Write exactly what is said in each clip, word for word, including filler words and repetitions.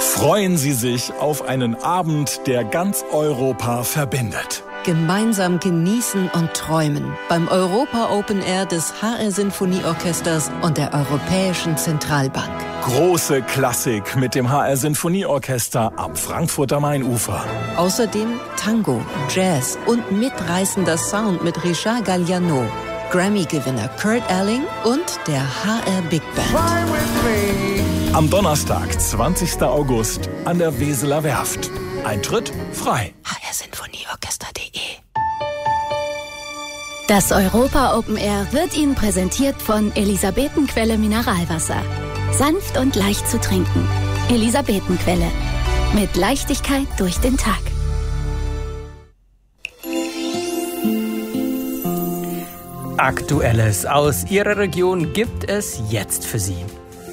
Freuen Sie sich auf einen Abend, der ganz Europa verbindet. Gemeinsam genießen und träumen beim Europa Open Air des H R Sinfonieorchesters und der Europäischen Zentralbank. Große Klassik mit dem H R Sinfonieorchester am Frankfurter Mainufer. Außerdem Tango, Jazz und mitreißender Sound mit Richard Galliano, Grammy-Gewinner Kurt Elling und der H R Big Band. Am Donnerstag, zwanzigsten August, an der Weseler Werft. Eintritt frei. h r sinfonieorchester punkt de Das Europa Open Air wird Ihnen präsentiert von Elisabetenquelle Mineralwasser. Sanft und leicht zu trinken. Elisabetenquelle. Mit Leichtigkeit durch den Tag. Aktuelles aus Ihrer Region gibt es jetzt für Sie.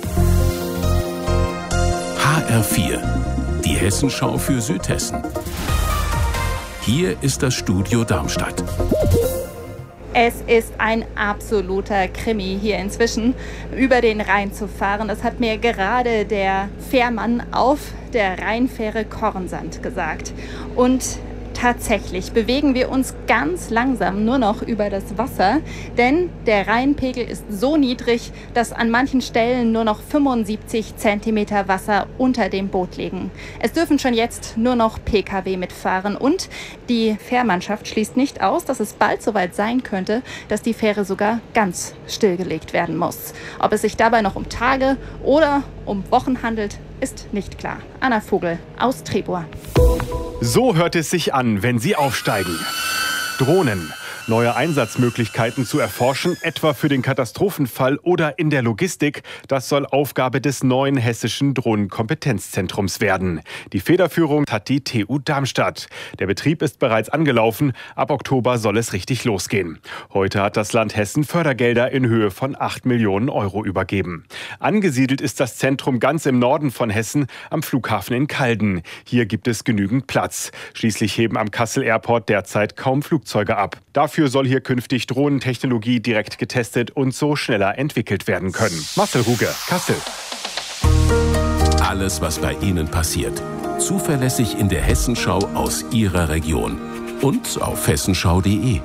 H R vier, die Hessenschau für Südhessen. Hier ist das Studio Darmstadt. Es ist ein absoluter Krimi, hier inzwischen über den Rhein zu fahren. Das hat mir gerade der Fährmann auf der Rheinfähre Kornsand gesagt. Und tatsächlich bewegen wir uns ganz langsam nur noch über das Wasser, denn der Rheinpegel ist so niedrig, dass an manchen Stellen nur noch fünfundsiebzig Zentimeter Wasser unter dem Boot liegen. Es dürfen schon jetzt nur noch Pkw mitfahren und die Fährmannschaft schließt nicht aus, dass es bald soweit sein könnte, dass die Fähre sogar ganz stillgelegt werden muss. Ob es sich dabei noch um Tage oder um Wochen handelt, ist nicht klar. Anna Vogel aus Trebur. So hört es sich an, wenn Sie aufsteigen. Drohnen. Neue Einsatzmöglichkeiten zu erforschen, etwa für den Katastrophenfall oder in der Logistik, das soll Aufgabe des neuen hessischen Drohnenkompetenzzentrums werden. Die Federführung hat die T U Darmstadt. Der Betrieb ist bereits angelaufen, ab Oktober soll es richtig losgehen. Heute hat das Land Hessen Fördergelder in Höhe von acht Millionen Euro übergeben. Angesiedelt ist das Zentrum ganz im Norden von Hessen, am Flughafen in Calden. Hier gibt es genügend Platz. Schließlich heben am Kassel Airport derzeit kaum Flugzeuge ab. Dafür soll hier künftig Drohnentechnologie direkt getestet und so schneller entwickelt werden können. Marcel Ruge, Kassel. Alles, was bei Ihnen passiert. Zuverlässig in der Hessenschau aus Ihrer Region. Und auf hessenschau punkt de.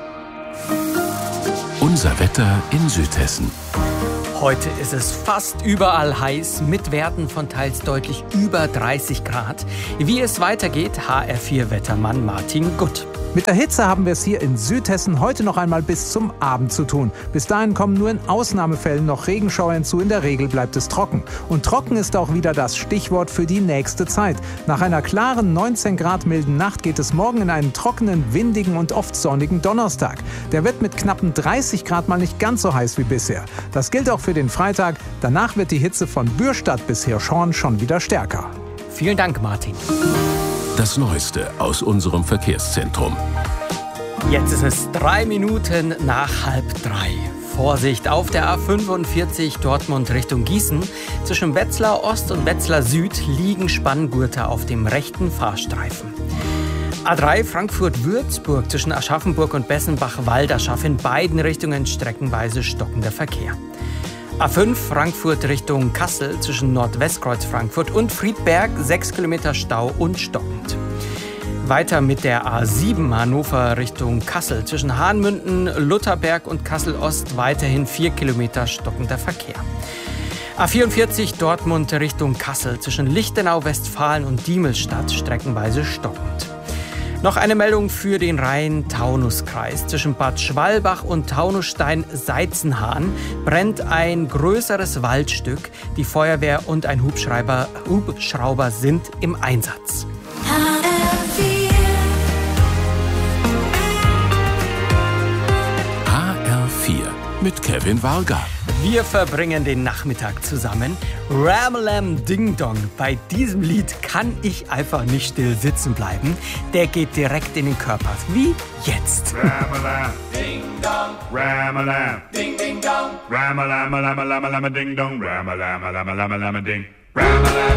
Unser Wetter in Südhessen. Heute ist es fast überall heiß, mit Werten von teils deutlich über dreißig Grad. Wie es weitergeht, H R vier Wettermann Martin Gutt. Mit der Hitze haben wir es hier in Südhessen heute noch einmal bis zum Abend zu tun. Bis dahin kommen nur in Ausnahmefällen noch Regenschauer hinzu. In der Regel bleibt es trocken. Und trocken ist auch wieder das Stichwort für die nächste Zeit. Nach einer klaren neunzehn Grad milden Nacht geht es morgen in einen trockenen, windigen und oft sonnigen Donnerstag. Der wird mit knappen dreißig Grad mal nicht ganz so heiß wie bisher. Das gilt auch für den Freitag. Danach wird die Hitze von Bürstadt bis Hirschhorn schon wieder stärker. Vielen Dank, Martin. Das Neueste aus unserem Verkehrszentrum. Jetzt ist es drei Minuten nach halb drei. Vorsicht auf der A fünfundvierzig Dortmund Richtung Gießen. Zwischen Wetzlar Ost und Wetzlar Süd liegen Spanngurte auf dem rechten Fahrstreifen. A drei Frankfurt-Würzburg zwischen Aschaffenburg und Bessenbach-Walderschaff in beiden Richtungen streckenweise stockender Verkehr. A fünf Frankfurt Richtung Kassel zwischen Nordwestkreuz Frankfurt und Friedberg sechs Kilometer Stau und stockend. Weiter mit der A sieben Hannover Richtung Kassel zwischen Hahnmünden, Lutherberg und Kassel-Ost weiterhin vier Kilometer stockender Verkehr. A vierundvierzig Dortmund Richtung Kassel zwischen Lichtenau, Westfalen und Diemelstadt streckenweise stockend. Noch eine Meldung für den Rhein-Taunus-Kreis. Zwischen Bad Schwalbach und Taunusstein-Seizenhahn brennt ein größeres Waldstück. Die Feuerwehr und ein Hubschrauber, Hubschrauber sind im Einsatz. H R vier mit Kevin Varga. Wir verbringen den Nachmittag zusammen. Ramalam Ding Dong. Bei diesem Lied kann ich einfach nicht still sitzen bleiben. Der geht direkt in den Körper. Wie jetzt. Ramalam Ding Dong. Ramalam Ding Ding Dong. Ramalam Lama Lama Lama Ding Dong. Ramalam Lama Lama Lama Ding. Ramalam.